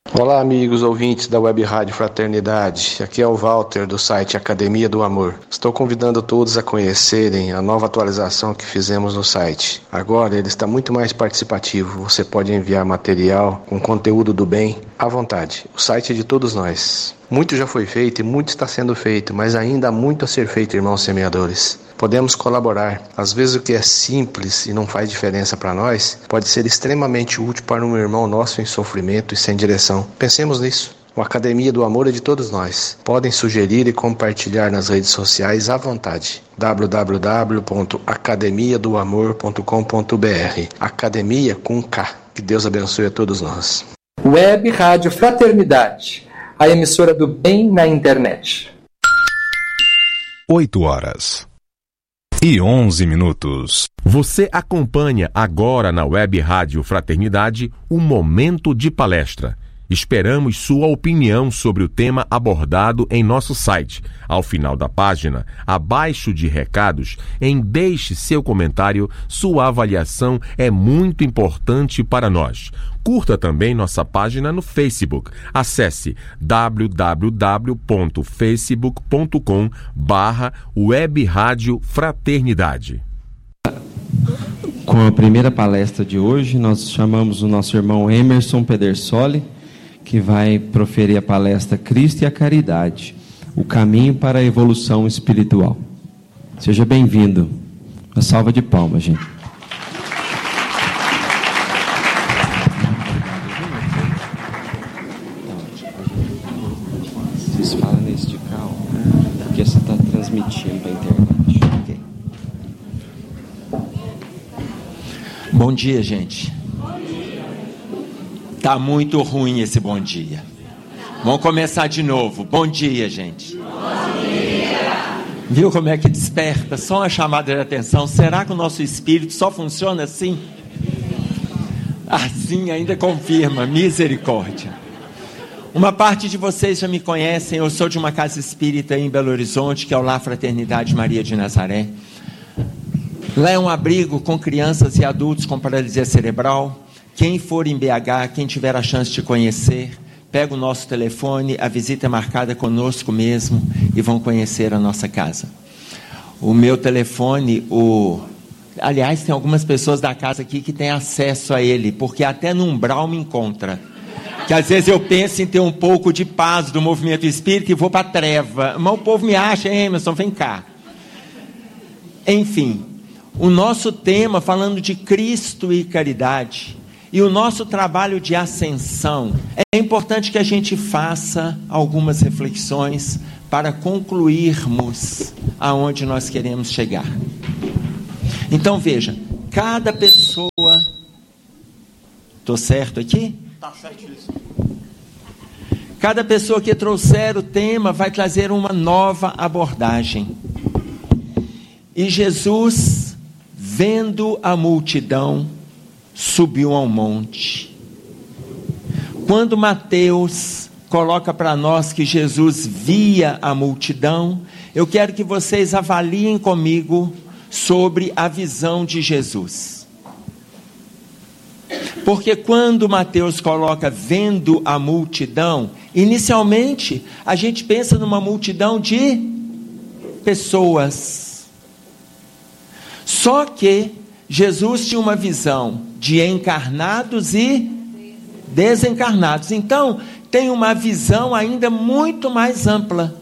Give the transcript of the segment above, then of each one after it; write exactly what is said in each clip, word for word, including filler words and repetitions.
Olá, amigos ouvintes da Web Rádio Fraternidade. Aqui é o Walter, do site Academia do Amor. Estou convidando todos a conhecerem a nova atualização que fizemos no site. Agora ele está muito mais participativo. Você pode enviar material com conteúdo do bem à vontade. O site é de todos nós. Muito já foi feito e muito está sendo feito, mas ainda há muito a ser feito, irmãos semeadores. Podemos colaborar. Às vezes o que é simples e não faz diferença para nós, pode ser extremamente útil para um irmão nosso em sofrimento e sem direção. Pensemos nisso. A Academia do Amor é de todos nós. Podem sugerir e compartilhar nas redes sociais à vontade. w w w ponto academia do amor ponto com ponto b r. Academia com K. Que Deus abençoe a todos nós. Web Rádio Fraternidade, a emissora do bem na internet. oito horas e onze minutos. Você acompanha agora na Web Rádio Fraternidade o Momento de Palestra. Esperamos sua opinião sobre o tema abordado em nosso site. Ao final da página, abaixo de recados, em deixe seu comentário, sua avaliação é muito importante para nós. Curta também nossa página no Facebook. Acesse w w w ponto facebook ponto com barra Web Rádio Fraternidade. Com a primeira palestra de hoje, nós chamamos o nosso irmão Emerson Pedersoli, que vai proferir a palestra Cristo e a Caridade, o caminho para a evolução espiritual. Seja bem-vindo. Uma salva de palmas, gente. Vocês falam nesse de cá, porque você está transmitindo para a internet. Okay. Bom dia, gente. Tá muito ruim esse bom dia. Vamos começar de novo. Bom dia, gente. Bom dia. Viu como é que desperta? Só uma chamada de atenção. Será que o nosso espírito só funciona assim? Assim ainda confirma. Misericórdia. Uma parte de vocês já me conhecem. Eu sou de uma casa espírita em Belo Horizonte, que é o Lar Fraternidade Maria de Nazaré. Lá é um abrigo com crianças e adultos com paralisia cerebral. Quem for em B H, quem tiver a chance de conhecer, pega o nosso telefone, a visita é marcada conosco mesmo e vão conhecer a nossa casa. O meu telefone, o... aliás, tem algumas pessoas da casa aqui que têm acesso a ele, porque até no umbral me encontra. Que às vezes eu penso em ter um pouco de paz do movimento espírita e vou para a treva. Mas o povo me acha, hein, Emerson, vem cá. Enfim, o nosso tema, falando de Cristo e caridade, e o nosso trabalho de ascensão, é importante que a gente faça algumas reflexões para concluirmos aonde nós queremos chegar. Então veja, cada pessoa... Estou certo aqui? Está certíssimo. Cada pessoa que trouxer o tema vai trazer uma nova abordagem. E Jesus, vendo a multidão, subiu ao monte. Quando Mateus coloca para nós que Jesus via a multidão, eu quero que vocês avaliem comigo sobre a visão de Jesus. Porque quando Mateus coloca vendo a multidão, inicialmente a gente pensa numa multidão de pessoas. Só que Jesus tinha uma visão de encarnados e desencarnados. Então, tem uma visão ainda muito mais ampla.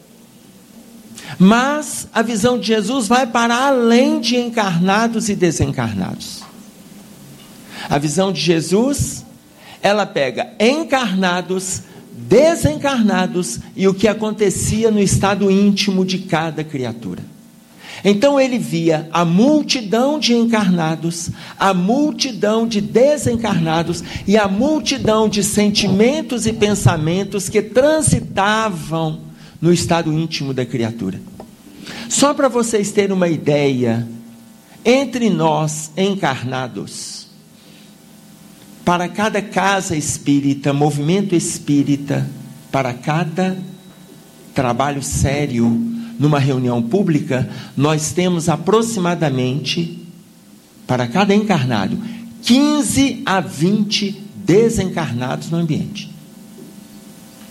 Mas a visão de Jesus vai para além de encarnados e desencarnados. A visão de Jesus, ela pega encarnados, desencarnados e o que acontecia no estado íntimo de cada criatura. Então ele via a multidão de encarnados, a multidão de desencarnados e a multidão de sentimentos e pensamentos que transitavam no estado íntimo da criatura. Só para vocês terem uma ideia, entre nós encarnados, para cada casa espírita, movimento espírita, para cada trabalho sério, numa reunião pública, nós temos aproximadamente, para cada encarnado, quinze a vinte desencarnados no ambiente.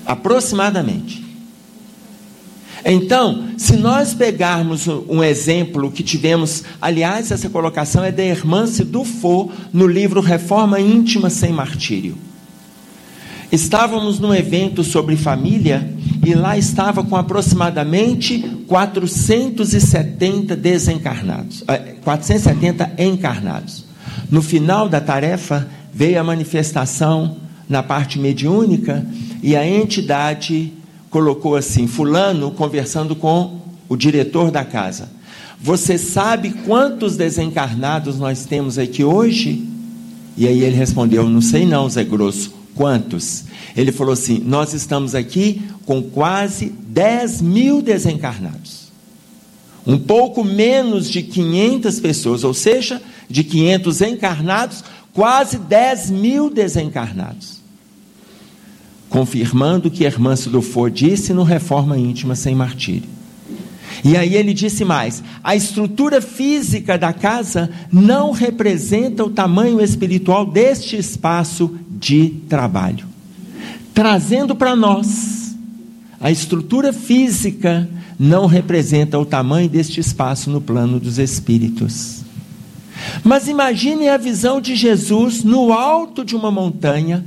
Aproximadamente. Então, se nós pegarmos um exemplo que tivemos, aliás, essa colocação é da Hermance Dufour, no livro Reforma Íntima Sem Martírio. Estávamos num evento sobre família, e lá estava com aproximadamente quatrocentos e setenta desencarnados, quatrocentos e setenta encarnados. No final da tarefa, veio a manifestação na parte mediúnica, e a entidade colocou assim, fulano conversando com o diretor da casa: você sabe quantos desencarnados nós temos aqui hoje? E aí ele respondeu: não sei não, Zé Grosso, quantos? Ele falou assim: nós estamos aqui com quase dez mil desencarnados, um pouco menos de quinhentas pessoas, ou seja, de quinhentos encarnados, quase dez mil desencarnados, confirmando o que Hermance Dufour disse no Reforma Íntima Sem Martírio. E aí ele disse mais: a estrutura física da casa não representa o tamanho espiritual deste espaço de trabalho, trazendo para nós, a estrutura física não representa o tamanho deste espaço no plano dos espíritos. Mas imagine a visão de Jesus no alto de uma montanha,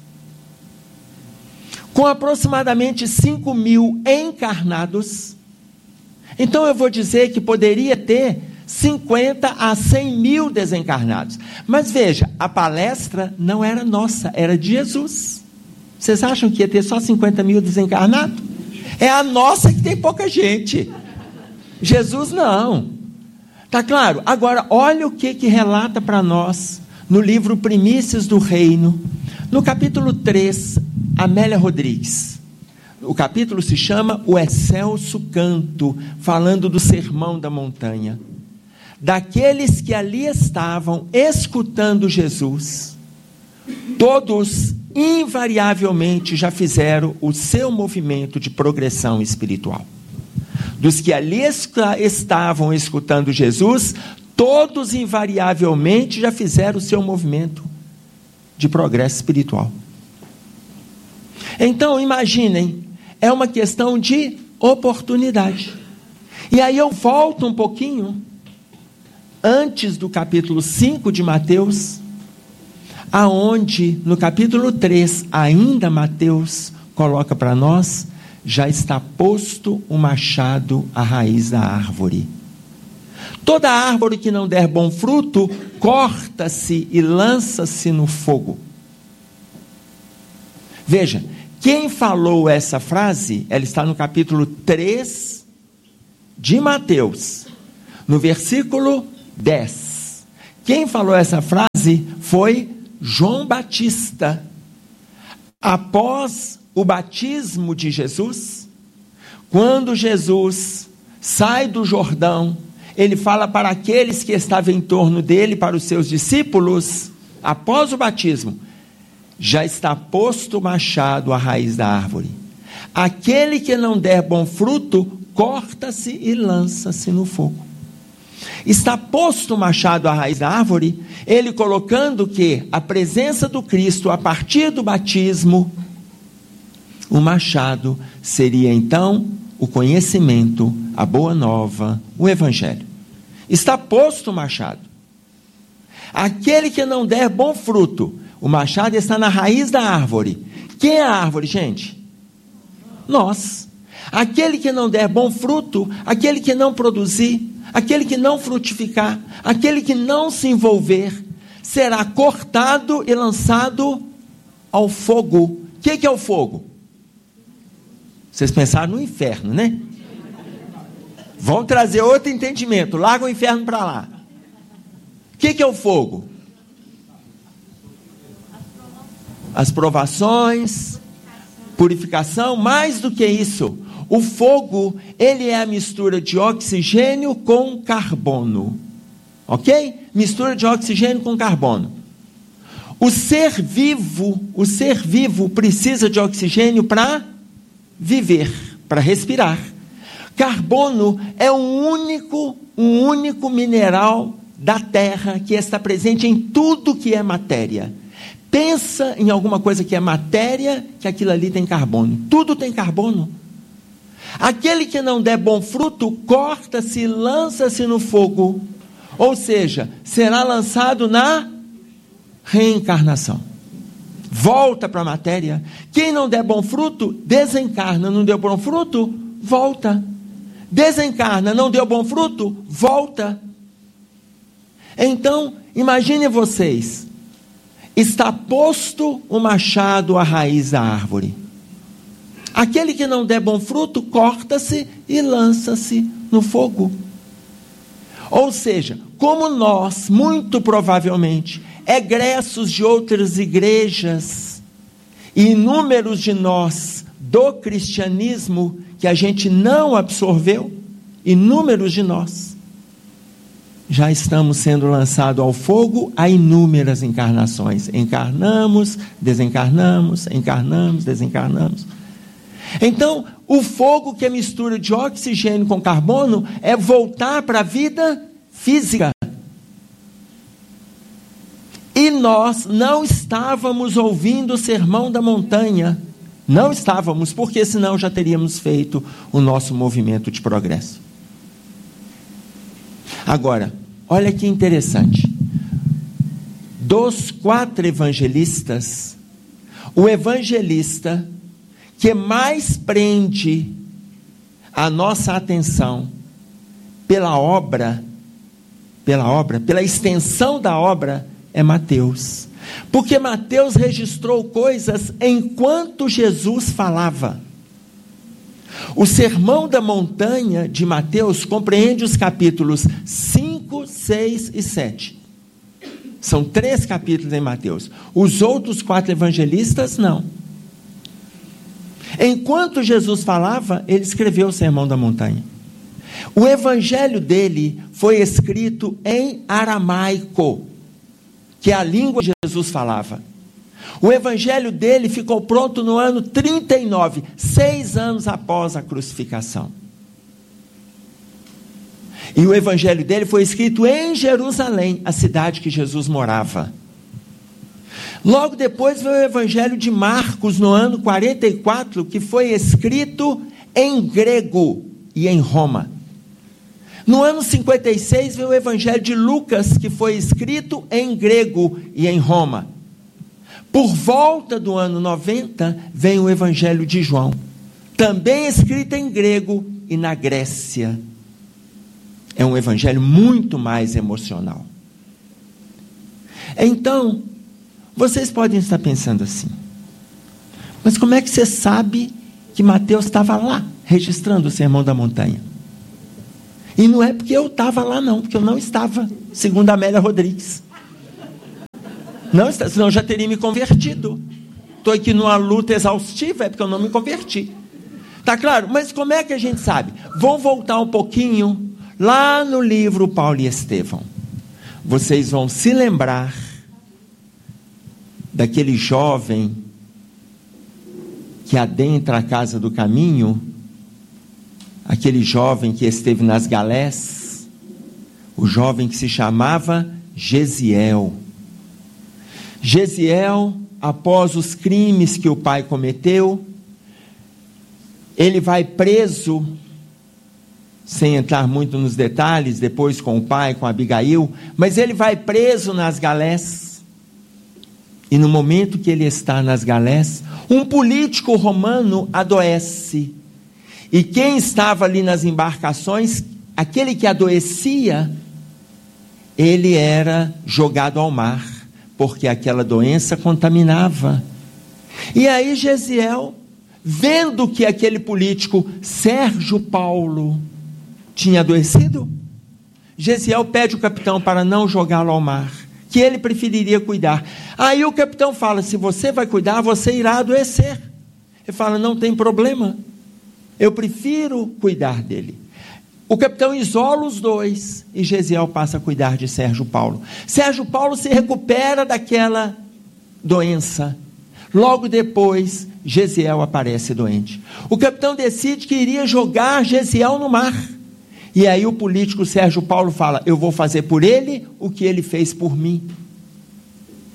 com aproximadamente cinco mil encarnados. Então eu vou dizer que poderia ter cinquenta a cem mil desencarnados. Mas veja, a palestra não era nossa, era de Jesus. Vocês acham que ia ter só cinquenta mil desencarnados? É a nossa que tem pouca gente. Jesus não. Está claro? Agora, olha o que, que relata para nós no livro Primícias do Reino, no capítulo três, Amélia Rodrigues. O capítulo se chama O Excelso Canto, falando do Sermão da Montanha. Daqueles que ali estavam escutando Jesus, todos invariavelmente já fizeram o seu movimento de progressão espiritual. Dos que ali estavam escutando Jesus, todos invariavelmente já fizeram o seu movimento de progresso espiritual. Então, imaginem, é uma questão de oportunidade. E aí eu volto um pouquinho, antes do capítulo cinco de Mateus, aonde no capítulo três, ainda Mateus coloca para nós: já está posto o machado à raiz da árvore. Toda árvore que não der bom fruto, corta-se e lança-se no fogo. Veja, quem falou essa frase, ela está no capítulo três de Mateus, no versículo dez. Quem falou essa frase foi João Batista. Após o batismo de Jesus, quando Jesus sai do Jordão, ele fala para aqueles que estavam em torno dele, para os seus discípulos, após o batismo: já está posto o machado à raiz da árvore. Aquele que não der bom fruto, corta-se e lança-se no fogo. Está posto o machado à raiz da árvore, ele colocando que a presença do Cristo, a partir do batismo, o machado seria então o conhecimento, a boa nova, o evangelho. Está posto o machado. Aquele que não der bom fruto, o machado está na raiz da árvore. Quem é a árvore, gente? Nós. Aquele que não der bom fruto, aquele que não produzir, aquele que não frutificar, aquele que não se envolver, será cortado e lançado ao fogo. O que, que é o fogo? Vocês pensaram no inferno, né? Vão trazer outro entendimento. Larga o inferno para lá. O que, que é o fogo? As provações, purificação. Mais do que isso, o fogo, ele é a mistura de oxigênio com carbono. Ok? Mistura de oxigênio com carbono. O ser vivo, o ser vivo precisa de oxigênio para viver, para respirar. Carbono é um único, um único mineral da terra que está presente em tudo que é matéria. Pensa em alguma coisa que é matéria, que aquilo ali tem carbono. Tudo tem carbono. Aquele que não der bom fruto, corta-se e lança-se no fogo. Ou seja, será lançado na reencarnação. Volta para a matéria. Quem não der bom fruto, desencarna. Não deu bom fruto, volta. Desencarna, não deu bom fruto, volta. Então, imagine vocês, está posto o machado à raiz da árvore. Aquele que não der bom fruto, corta-se e lança-se no fogo. Ou seja, como nós, muito provavelmente, egressos de outras igrejas, e inúmeros de nós do cristianismo, que a gente não absorveu, inúmeros de nós, já estamos sendo lançados ao fogo a inúmeras encarnações. Encarnamos, desencarnamos, encarnamos, desencarnamos. Então, o fogo, que é mistura de oxigênio com carbono, é voltar para a vida física. E nós não estávamos ouvindo o Sermão da Montanha. Não estávamos, porque senão já teríamos feito o nosso movimento de progresso. Agora, olha que interessante. Dos quatro evangelistas, o evangelista que mais prende a nossa atenção pela obra, pela obra, pela extensão da obra, é Mateus. Porque Mateus registrou coisas enquanto Jesus falava. O Sermão da Montanha de Mateus compreende os capítulos cinco, seis e sete. São três capítulos em Mateus. Os outros quatro evangelistas, não. Enquanto Jesus falava, ele escreveu o Sermão da Montanha. O evangelho dele foi escrito em aramaico, que é a língua que Jesus falava. O evangelho dele ficou pronto no ano trinta e nove, seis anos após a crucificação. E o evangelho dele foi escrito em Jerusalém, a cidade que Jesus morava. Logo depois veio o evangelho de Marcos, no ano quarenta e quatro, que foi escrito em grego e em Roma. No ano cinquenta e seis veio o evangelho de Lucas, que foi escrito em grego e em Roma. Por volta do ano noventa, vem o evangelho de João, também escrito em grego e na Grécia. É um evangelho muito mais emocional. Então, vocês podem estar pensando assim, mas como é que você sabe que Mateus estava lá, registrando o Sermão da Montanha? E não é porque eu estava lá não, porque eu não estava, segundo a Amélia Rodrigues. Não, senão eu já teria me convertido. Estou aqui numa luta exaustiva, é porque eu não me converti. Tá claro? Mas como é que a gente sabe? Vamos voltar um pouquinho, lá no livro Paulo e Estevão. Vocês vão se lembrar daquele jovem que adentra a casa do caminho, aquele jovem que esteve nas galés, o jovem que se chamava Gesiel. Gesiel, após os crimes que o pai cometeu, ele vai preso, sem entrar muito nos detalhes, depois com o pai, com Abigail, mas ele vai preso nas galés, e no momento que ele está nas galés, um político romano adoece, e quem estava ali nas embarcações, aquele que adoecia, ele era jogado ao mar, porque aquela doença contaminava. E aí Gesiel, vendo que aquele político, Sérgio Paulo, tinha adoecido, Gesiel pede o capitão para não jogá-lo ao mar, que ele preferiria cuidar. Aí o capitão fala, se você vai cuidar, você irá adoecer. Ele fala, não tem problema, eu prefiro cuidar dele. O capitão isola os dois e Gesiel passa a cuidar de Sérgio Paulo. Sérgio Paulo se recupera daquela doença. Logo depois, Gesiel aparece doente. O capitão decide que iria jogar Gesiel no mar. E aí o político Sérgio Paulo fala, eu vou fazer por ele o que ele fez por mim.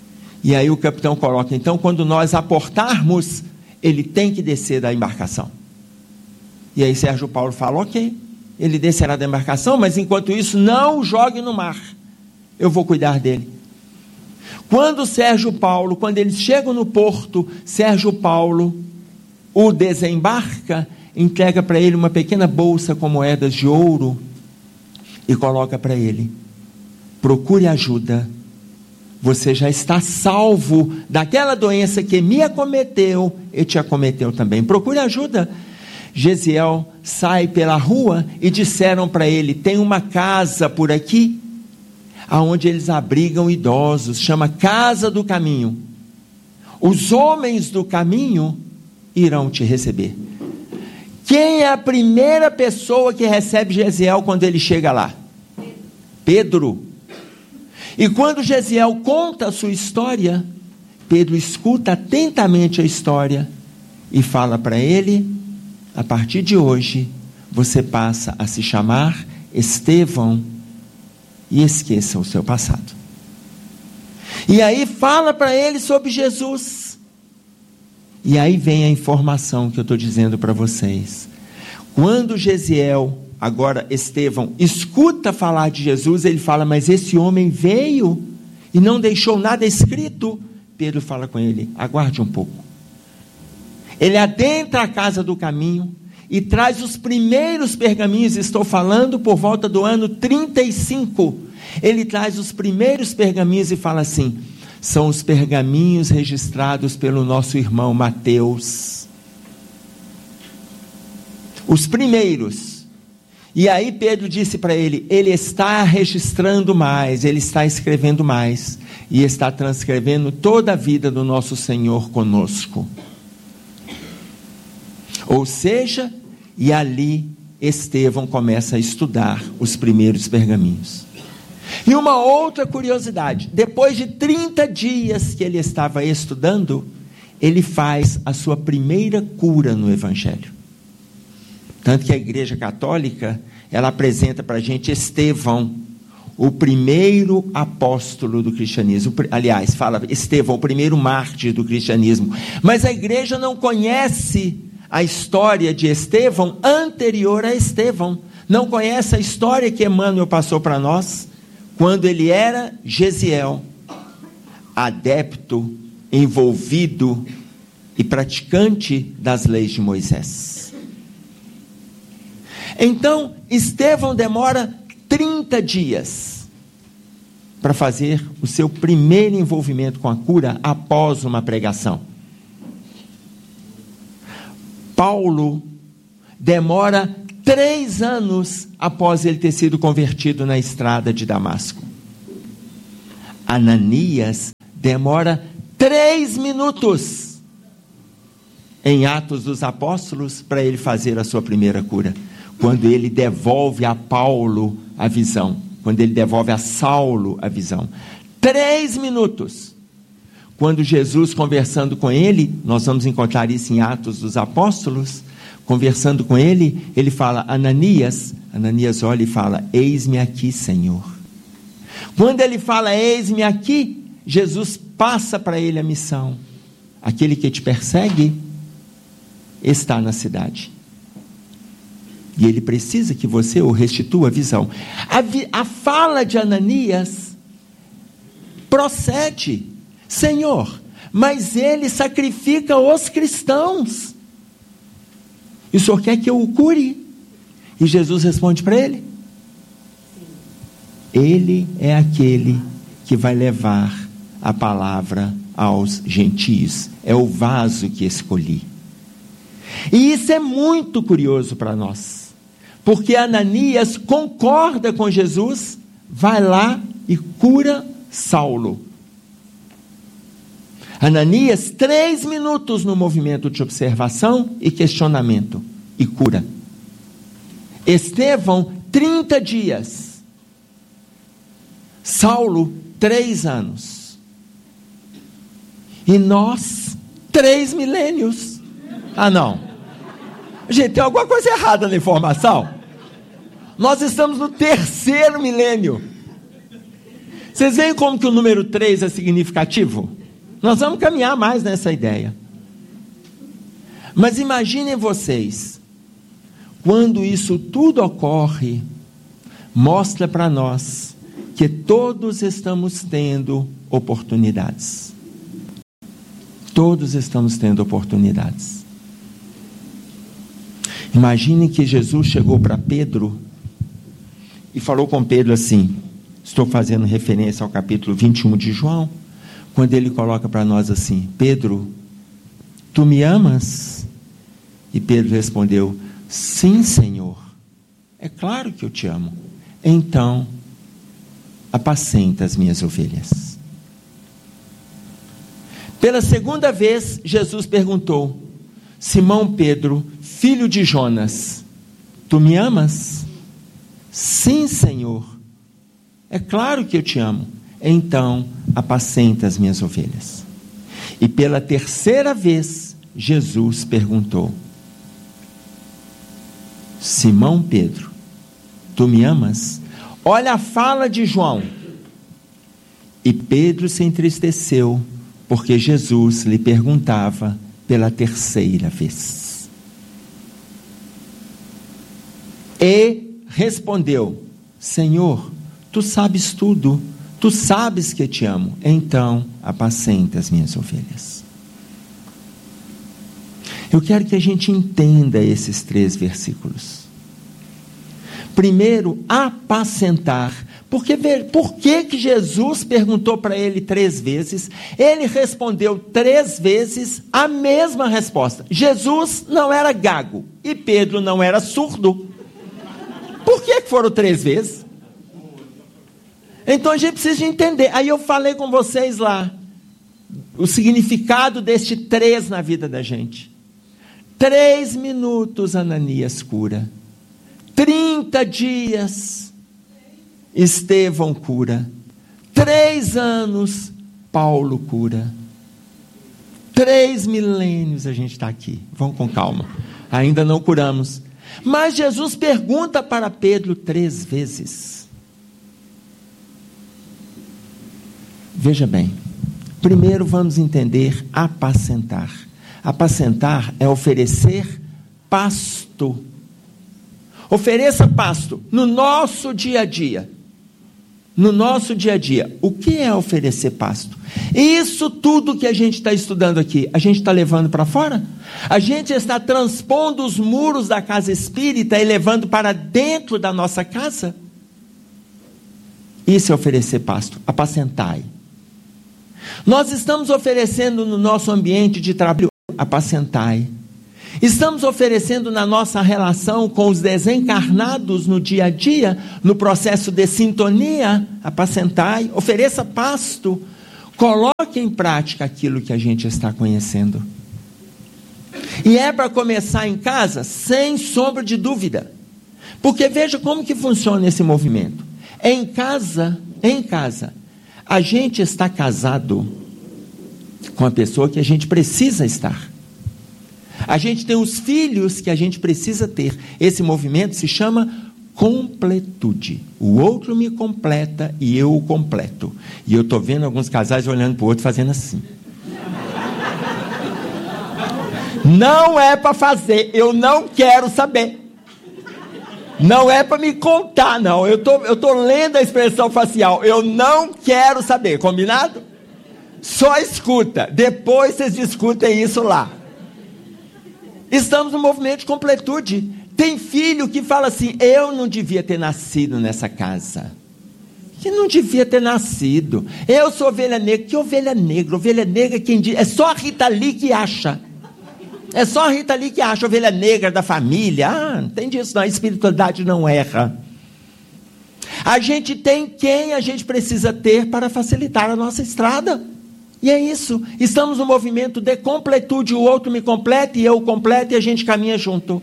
E aí o capitão coloca, então, quando nós aportarmos, ele tem que descer da embarcação. E aí Sérgio Paulo fala, ok, ele descerá da embarcação, mas enquanto isso, não o jogue no mar. Eu vou cuidar dele. Quando Sérgio Paulo, quando eles chegam no porto, Sérgio Paulo o desembarca, entrega para ele uma pequena bolsa com moedas de ouro e coloca para ele, procure ajuda, você já está salvo daquela doença que me acometeu e te acometeu também, procure ajuda. Gesiel sai pela rua e disseram para ele, tem uma casa por aqui, aonde eles abrigam idosos, chama Casa do Caminho, os homens do caminho irão te receber. Quem é a primeira pessoa que recebe Gesiel quando ele chega lá? Pedro. E quando Gesiel conta a sua história, Pedro escuta atentamente a história e fala para ele, a partir de hoje, você passa a se chamar Estevão e esqueça o seu passado. E aí fala para ele sobre Jesus. E aí vem a informação que eu estou dizendo para vocês. Quando Gesiel, agora Estevão, escuta falar de Jesus, ele fala, mas esse homem veio e não deixou nada escrito. Pedro fala com ele, aguarde um pouco. Ele adentra a Casa do Caminho e traz os primeiros pergaminhos, estou falando por volta do ano trinta e cinco. Ele traz os primeiros pergaminhos e fala assim, são os pergaminhos registrados pelo nosso irmão Mateus. Os primeiros. E aí Pedro disse para ele, ele está registrando mais, ele está escrevendo mais, e está transcrevendo toda a vida do nosso Senhor conosco. Ou seja, e ali Estevão começa a estudar os primeiros pergaminhos. E uma outra curiosidade, depois de trinta dias que ele estava estudando, ele faz a sua primeira cura no Evangelho. Tanto que a Igreja Católica, ela apresenta para a gente Estevão, o primeiro apóstolo do cristianismo. Aliás, fala Estevão, o primeiro mártir do cristianismo. Mas a igreja não conhece a história de Estevão anterior a Estevão. Não conhece a história que Emmanuel passou para nós, quando ele era Gesiel, adepto, envolvido e praticante das leis de Moisés. Então, Estevão demora trinta dias para fazer o seu primeiro envolvimento com a cura após uma pregação. Paulo demora três anos após ele ter sido convertido na estrada de Damasco. Ananias demora três minutos em Atos dos Apóstolos para ele fazer a sua primeira cura. Quando ele devolve a Paulo a visão, quando ele devolve a Saulo a visão. Três minutos. Quando Jesus, conversando com ele, nós vamos encontrar isso em Atos dos Apóstolos, conversando com ele, ele fala, Ananias, Ananias olha e fala, eis-me aqui, Senhor. Quando ele fala, eis-me aqui, Jesus passa para ele a missão. Aquele que te persegue está na cidade. E ele precisa que você o restitua a visão. A, vi, a fala de Ananias procede, Senhor, mas ele sacrifica os cristãos. E o Senhor quer que eu o cure? E Jesus responde para ele, ele é aquele que vai levar a palavra aos gentios. É o vaso que escolhi. E isso é muito curioso para nós. Porque Ananias concorda com Jesus, vai lá e cura Saulo. Ananias, três minutos no movimento de observação e questionamento, e cura. Estevão, trinta dias. Saulo, três anos. E nós, três milênios. Ah, não. Gente, tem alguma coisa errada na informação. Nós estamos no terceiro milênio. Vocês veem como que o número três é significativo? Nós vamos caminhar mais nessa ideia. Mas imaginem vocês, quando isso tudo ocorre, mostra para nós que todos estamos tendo oportunidades. Todos estamos tendo oportunidades. Imagine que Jesus chegou para Pedro e falou com Pedro assim, estou fazendo referência ao capítulo vinte e um de João, quando ele coloca para nós assim, Pedro, tu me amas? E Pedro respondeu, sim, Senhor, é claro que eu te amo. Então, apacenta as minhas ovelhas. Pela segunda vez, Jesus perguntou, Simão Pedro, filho de Jonas, tu me amas? Sim, Senhor, é claro que eu te amo. Então, apacenta as minhas ovelhas. E pela terceira vez, Jesus perguntou, Simão Pedro, tu me amas? Olha a fala de João. E Pedro se entristeceu, porque Jesus lhe perguntava pela terceira vez. E respondeu, Senhor, tu sabes tudo, tu sabes que eu te amo, então apacenta as minhas ovelhas. Eu quero que a gente entenda esses três versículos. Primeiro, apacentar. Porque, por que que Jesus perguntou para ele três vezes? Ele respondeu três vezes a mesma resposta. Jesus não era gago e Pedro não era surdo. Por que que foram três vezes? Então a gente precisa entender. Aí eu falei com vocês lá o significado deste três na vida da gente. Três minutos Ananias cura. Trinta dias Estevão cura. Três anos Paulo cura. Três milênios a gente está aqui. Vamos com calma. Ainda não curamos. Mas Jesus pergunta para Pedro três vezes. Veja bem. Primeiro vamos entender apacentar. Apacentar é oferecer pasto. Ofereça pasto no nosso dia a dia. No nosso dia a dia. O que é oferecer pasto? Isso tudo que a gente está estudando aqui, a gente está levando para fora? A gente está transpondo os muros da casa espírita e levando para dentro da nossa casa? Isso é oferecer pasto. Apacentai. Nós estamos oferecendo no nosso ambiente de trabalho, apacentai. Estamos oferecendo na nossa relação com os desencarnados no dia a dia, no processo de sintonia, apacentai, ofereça pasto, coloque em prática aquilo que a gente está conhecendo. E é para começar em casa, sem sombra de dúvida, porque veja como que funciona esse movimento. Em casa, em casa, a gente está casado com a pessoa que a gente precisa estar. A gente tem os filhos que a gente precisa ter. Esse movimento se chama completude. O outro me completa e eu o completo. E eu estou vendo alguns casais olhando para o outro fazendo assim. Não é para fazer, eu não quero saber. Não é para me contar, não. Eu tô, eu tô lendo a expressão facial. Eu não quero saber, combinado? Só escuta. Depois vocês discutem isso lá. Estamos no movimento de completude. Tem filho que fala assim, eu não devia ter nascido nessa casa. Que não devia ter nascido. Eu sou ovelha negra. Que ovelha negra? Ovelha negra quem diz? É só a Rita Lee que acha. É só a Rita Lee que acha ovelha negra da família. Ah, não tem disso não. A espiritualidade não erra. A gente tem quem a gente precisa ter para facilitar a nossa estrada. E é isso, estamos no movimento de completude, o outro me completa e eu completo e a gente caminha junto.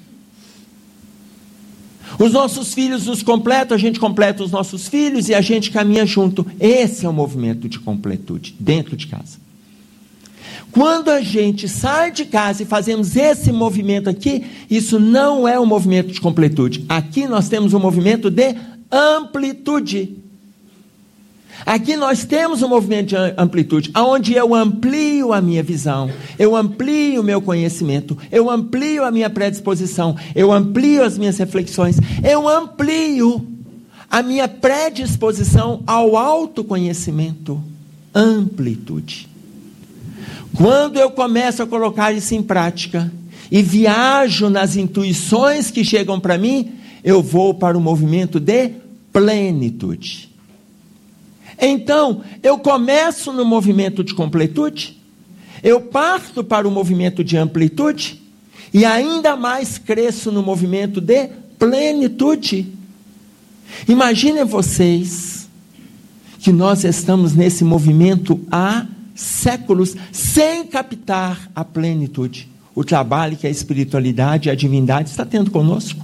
Os nossos filhos nos completam, a gente completa os nossos filhos e a gente caminha junto. Esse é o movimento de completude, dentro de casa. Quando a gente sai de casa e fazemos esse movimento aqui, isso não é um movimento de completude. Aqui nós temos um movimento de amplitude. Aqui nós temos um movimento de amplitude, onde eu amplio a minha visão, eu amplio o meu conhecimento, eu amplio a minha predisposição, eu amplio as minhas reflexões, eu amplio a minha predisposição ao autoconhecimento. Amplitude. Quando eu começo a colocar isso em prática e viajo nas intuições que chegam para mim, eu vou para o movimento de plenitude. Então, eu começo no movimento de completude, eu parto para o movimento de amplitude e ainda mais cresço no movimento de plenitude. Imaginem vocês que nós estamos nesse movimento há séculos sem captar a plenitude, o trabalho que a espiritualidade e a divindade está tendo conosco.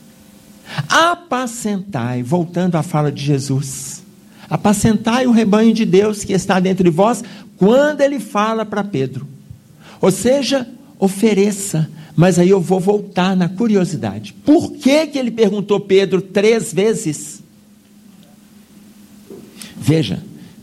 Apacentai, voltando à fala de Jesus, apacentai o rebanho de Deus que está dentro de vós, quando ele fala para Pedro. Ou seja, ofereça. Mas aí eu vou voltar na curiosidade. Por que que ele perguntou Pedro três vezes? Veja,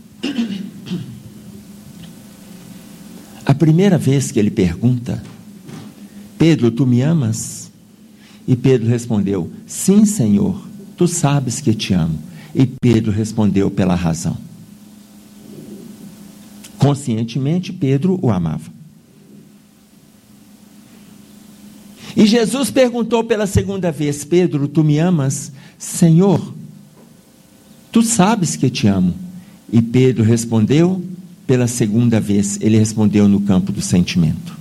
a primeira vez que ele pergunta, Pedro, tu me amas? E Pedro respondeu, sim, Senhor, tu sabes que te amo. E Pedro respondeu pela razão. Conscientemente, Pedro o amava. E Jesus perguntou pela segunda vez, Pedro, tu me amas? Senhor, tu sabes que te amo. E Pedro respondeu pela segunda vez, ele respondeu no campo do sentimento.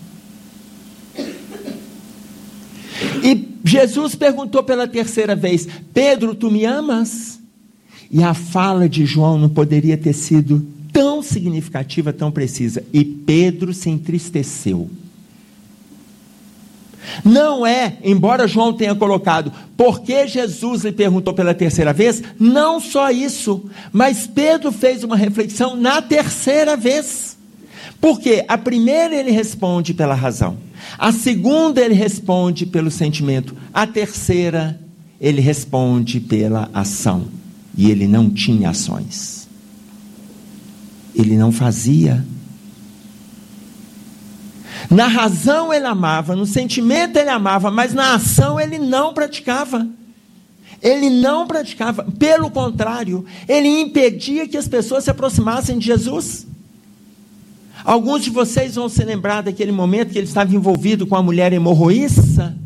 E Jesus perguntou pela terceira vez, Pedro, tu me amas? E a fala de João não poderia ter sido tão significativa, tão precisa. E Pedro se entristeceu. Não é, embora João tenha colocado, porque Jesus lhe perguntou pela terceira vez, não só isso, mas Pedro fez uma reflexão na terceira vez. Porque a primeira ele responde pela razão, a segunda ele responde pelo sentimento, a terceira ele responde pela ação. E ele não tinha ações. Ele não fazia. Na razão ele amava, no sentimento ele amava, mas na ação ele não praticava. Ele não praticava. Pelo contrário, ele impedia que as pessoas se aproximassem de Jesus. Alguns de vocês vão se lembrar daquele momento que ele estava envolvido com a mulher hemorroíça.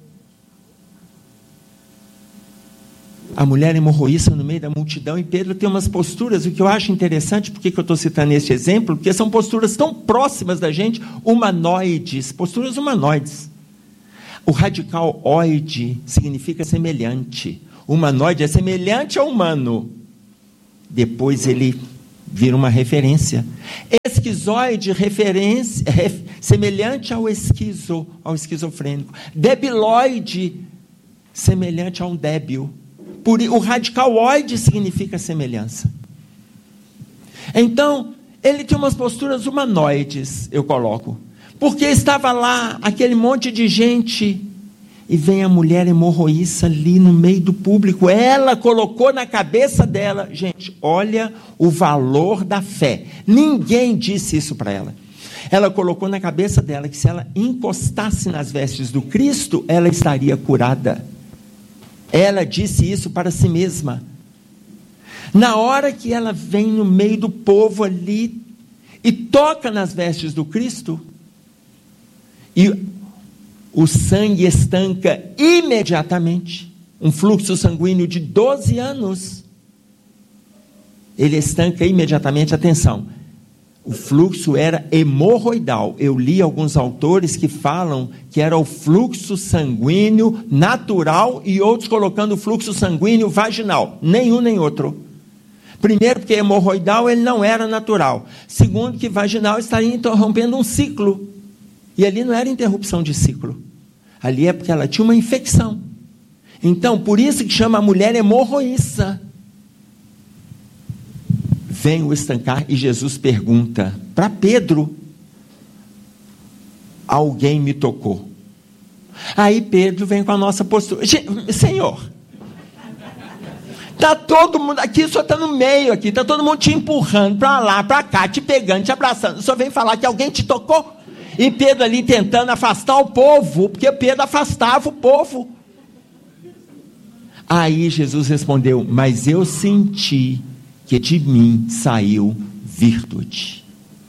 A mulher hemorroíça no meio da multidão, e Pedro tem umas posturas, o que eu acho interessante, por que eu estou citando este exemplo? Porque são posturas tão próximas da gente, humanoides, posturas humanoides. O radical oide significa semelhante, humanoide é semelhante ao humano, depois ele vira uma referência. Esquizoide, referência, ref, semelhante ao esquizo, ao esquizofrênico. Debiloide, semelhante a um débil. Por, o radicaloide significa semelhança. Então, ele tinha umas posturas humanoides, eu coloco. Porque estava lá aquele monte de gente, e vem a mulher hemorroíça ali no meio do público. Ela colocou na cabeça dela, gente, olha o valor da fé. Ninguém disse isso para ela. Ela colocou na cabeça dela que se ela encostasse nas vestes do Cristo, ela estaria curada. Ela disse isso para si mesma. Na hora que ela vem no meio do povo ali e toca nas vestes do Cristo, e o sangue estanca imediatamente, um fluxo sanguíneo de doze anos, ele estanca imediatamente. Atenção, o fluxo era hemorroidal. Eu li alguns autores que falam que era o fluxo sanguíneo natural e outros colocando o fluxo sanguíneo vaginal. Nenhum nem outro. Primeiro, porque hemorroidal ele não era natural. Segundo, que vaginal estaria interrompendo um ciclo. E ali não era interrupção de ciclo. Ali é porque ela tinha uma infecção. Então, por isso que chama a mulher hemorroíça. Vem o estancar e Jesus pergunta para Pedro, alguém me tocou? Aí Pedro vem com a nossa postura, Senhor, Está todo mundo aqui, o senhor está no meio aqui, está todo mundo te empurrando para lá, para cá, te pegando, te abraçando. O senhor vem falar que alguém te tocou? E Pedro ali tentando afastar o povo, porque Pedro afastava o povo. Aí Jesus respondeu: mas eu senti que de mim saiu virtude.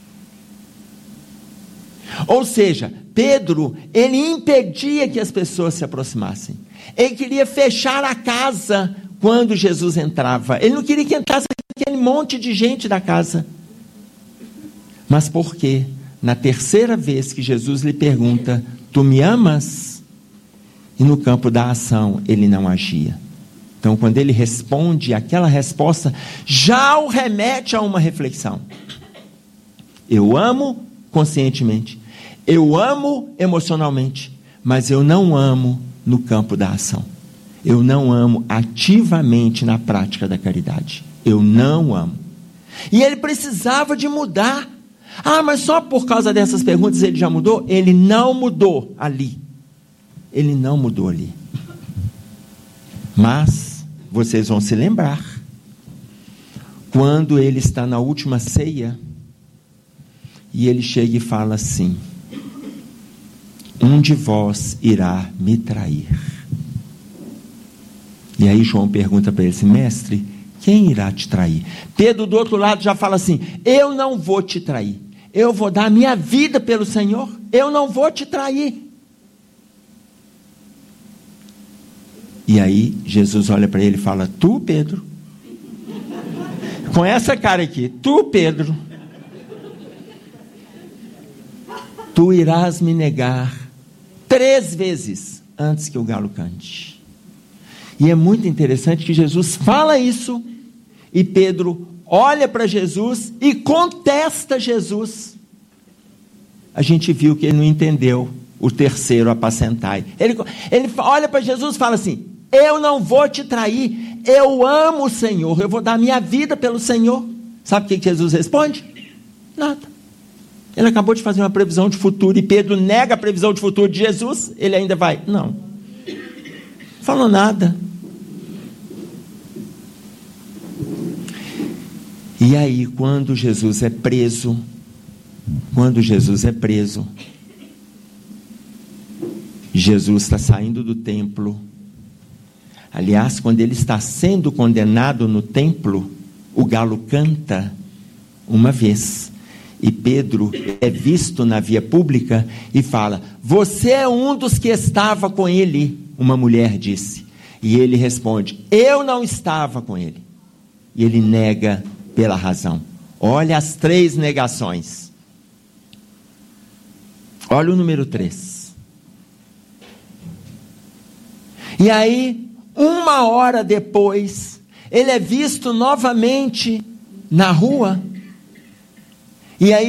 Ou seja, Pedro, ele impedia que as pessoas se aproximassem. Ele queria fechar a casa quando Jesus entrava. Ele não queria que entrasse aquele monte de gente da casa. Mas por quê? Na terceira vez que Jesus lhe pergunta: tu me amas? E no campo da ação ele não agia. Então, quando ele responde, aquela resposta já o remete a uma reflexão. Eu amo conscientemente, eu amo emocionalmente, mas eu não amo no campo da ação. Eu não amo ativamente na prática da caridade. Eu não amo. E ele precisava de mudar. Ah, mas só por causa dessas perguntas ele já mudou? Ele não mudou ali. Ele não mudou ali. Mas vocês vão se lembrar, quando ele está na última ceia, e ele chega e fala assim: um de vós irá me trair. E aí João pergunta para ele assim: mestre, quem irá te trair? Pedro do outro lado já fala assim: eu não vou te trair, eu vou dar minha vida pelo Senhor, eu não vou te trair. E aí Jesus olha para ele e fala: tu, Pedro, com essa cara aqui, tu, Pedro, tu irás me negar três vezes antes que o galo cante. E é muito interessante que Jesus fala isso, e Pedro olha para Jesus e contesta Jesus. A gente viu que ele não entendeu o terceiro apacentai. Ele, ele olha para Jesus e fala assim: eu não vou te trair, eu amo o Senhor, eu vou dar minha vida pelo Senhor. Sabe o que Jesus responde? Nada. Ele acabou de fazer uma previsão de futuro, e Pedro nega a previsão de futuro de Jesus. Ele ainda vai, não, falou nada. E aí, quando Jesus é preso, quando Jesus é preso, Jesus está saindo do templo. Aliás, quando ele está sendo condenado no templo, o galo canta uma vez, e Pedro é visto na via pública e fala: você é um dos que estava com ele, uma mulher disse. E ele responde: eu não estava com ele. E ele nega pela razão. Olha as três negações. Olha o número três. E aí, uma hora depois, ele é visto novamente na rua. E aí